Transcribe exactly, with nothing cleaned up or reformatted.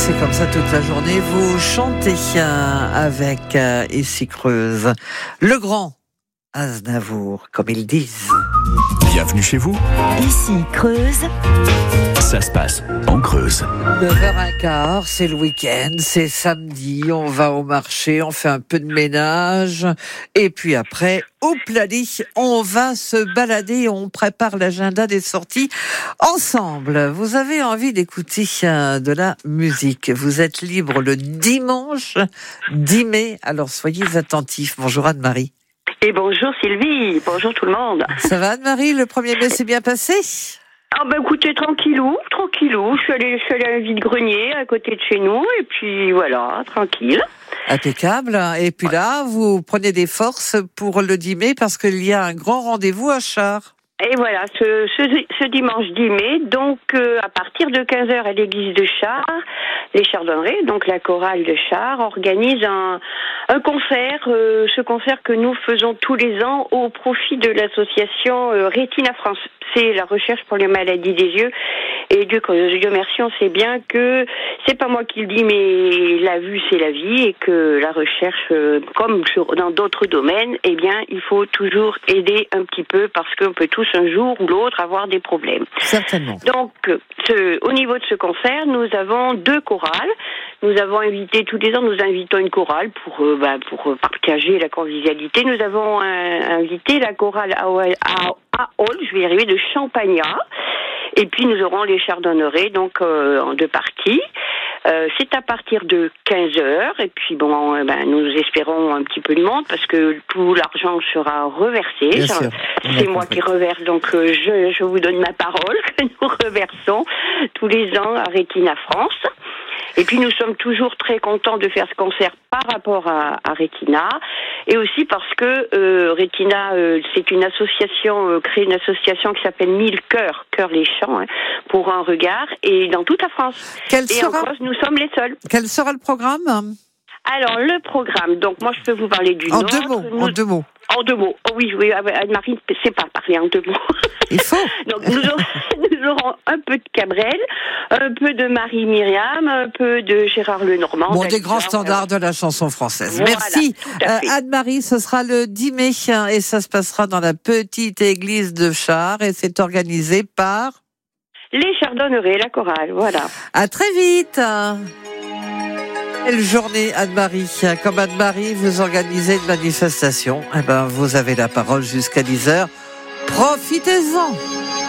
c'est comme ça toute la journée. Vous chantez avec euh, Ici Creuse. Le grand Aznavour, comme ils disent. Bienvenue chez vous. Ici Creuse. Ça se passe en Creuse. neuf heures quinze, c'est le week-end, c'est samedi, on va au marché, on fait un peu de ménage, et puis après, au Pladi, on va se balader, on prépare l'agenda des sorties ensemble. Vous avez envie d'écouter de la musique, vous êtes libre le dimanche dix mai, alors soyez attentifs. Bonjour Anne-Marie. Et bonjour Sylvie, bonjour tout le monde. Ça va Anne-Marie, le premier mai s'est bien passé ? Ah ben écoutez, tranquillou, tranquillou, je suis allée, je suis allée à un vide-grenier à côté de chez nous, et puis voilà, tranquille. Impeccable. Et puis là, vous prenez des forces pour le dix mai parce qu'il y a un grand rendez-vous à Chars. Et voilà, ce, ce, ce dimanche dix mai, donc euh, à partir de quinze heures à l'église de Chars, les Chardonnerets, donc la chorale de Chars, organise un, un concert, euh, ce concert que nous faisons tous les ans au profit de l'association euh, Rétina France. C'est la recherche pour les maladies des yeux. Et Dieu, Dieu merci, on sait bien que c'est pas moi qui le dis, mais la vue c'est la vie, et que la recherche, euh, comme sur, dans d'autres domaines, eh bien, il faut toujours aider un petit peu parce qu'on peut tous un jour ou l'autre avoir des problèmes. Certainement. Donc, ce, au niveau de ce concert, nous avons deux chorales. Nous avons invité, tous les ans, nous invitons une chorale pour, euh, bah, pour partager la convivialité. Nous avons euh, invité la chorale à, à, à Hall, je vais y arriver, de Champagnat. Et puis nous aurons les Chardonnerets, donc euh, en deux parties. Euh, c'est à partir de quinze heures, et puis bon, euh, ben, nous espérons un petit peu de monde parce que tout l'argent sera reversé. Bien sûr, c'est moi qui reverse, donc euh, je, je vous donne ma parole que nous reversons tous les ans à Rétina France. Et puis nous sommes toujours très contents de faire ce concert par rapport à, à Rétina, et aussi parce que euh, Rétina, euh, c'est une association, euh, crée une association qui s'appelle Mille Cœurs, Cœurs les Champs, hein, pour un regard, et dans toute la France. Quel et sera... en Creuse, nous sommes les seuls. Quel sera le programme ? Alors, le programme, donc moi je peux vous parler du En nôtre. deux mots, nous... en deux mots. En deux mots. Oh oui, oui, Anne-Marie ne sait pas parler en deux mots. Il faut. Donc nous aurons, nous aurons un peu de Cabrel, un peu de Marie-Myriam, un peu de Gérard Lenormand. Bon, des grands standards de la chanson française. Voilà, merci euh, Anne-Marie, ce sera le dix mai et ça se passera dans la petite église de Chars et c'est organisé par... Les Chardonnerets, la chorale, voilà. À très vite. Quelle journée Anne-Marie. Comme Anne-Marie, vous organisez une manifestation. Eh ben, vous avez la parole jusqu'à dix heures. Profitez-en.